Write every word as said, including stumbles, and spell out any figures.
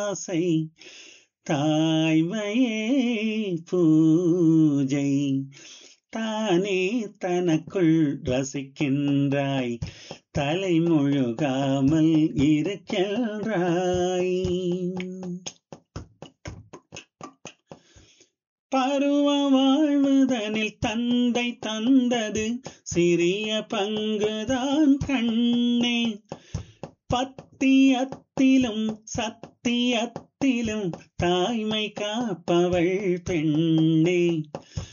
ஆசை தாய்மையே பூஜை தானே தனக்குள் ரசிக்கின்றாய் தலைமுழுகாமல் இருக்கின்றாய். பருவ வாழ்வுதனில் தந்தை தந்தது சிறிய பங்குதான் கண்ணே. பத்தியத்திலும் சத்தியத்திலும் தாய்மை காப்பவள் பெண்ணே.